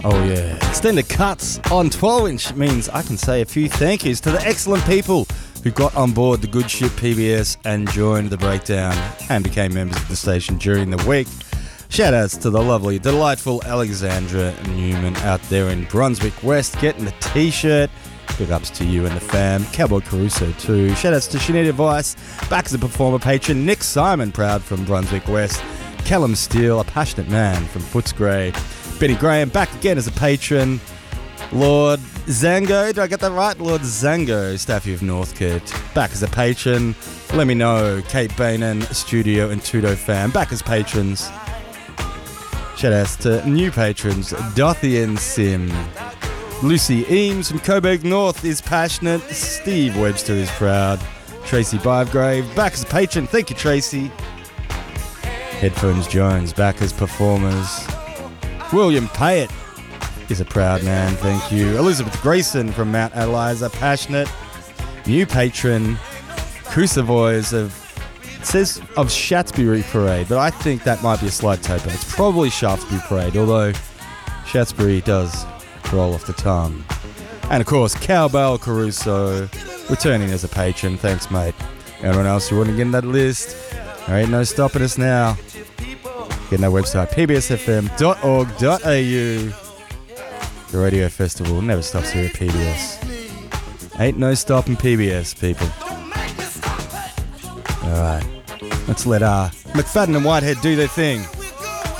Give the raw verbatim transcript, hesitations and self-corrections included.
Oh yeah. Extended cuts on twelve inch means I can say a few thank yous to the excellent people who got on board the good ship P B S and joined the breakdown and became members of the station during the week. Shout outs to the lovely, delightful Alexandra Newman out there in Brunswick West getting the t-shirt. Big ups to you and the fam. Cowboy Caruso too. Shout outs to Shanita Vice, back as a performer patron. Nick Simon, proud from Brunswick West. Callum Steele, a passionate man from Footscray. Benny Graham, back again as a patron. Lord Zango, did I get that right? Lord Zango, Staffy of Northcote, back as a patron. Let me know. Kate Bainan, Studio and Tudo fam, back as patrons. Shout outs to new patrons, Dothian Sim. Lucy Eames from Coburg North is passionate. Steve Webster is proud. Tracy Bygrave, back as a patron. Thank you, Tracy. Headphones Jones, back as performers. William Payet is a proud man, thank you. Elizabeth Grayson from Mount Eliza, passionate. New patron. Crucivoys of, it says of Shaftesbury Parade, but I think that might be a slight typo. It's probably Shaftesbury Parade, although Shaftesbury does roll off the tongue. And of course, Cowbell Caruso, returning as a patron. Thanks, mate. Everyone else who wouldn't get in that list, there ain't no stopping us now. Get on our website, p b s f m dot org dot a u. The radio festival never stops here at P B S. Ain't no stopping P B S, people. Alright, let's let uh, McFadden and Whitehead do their thing.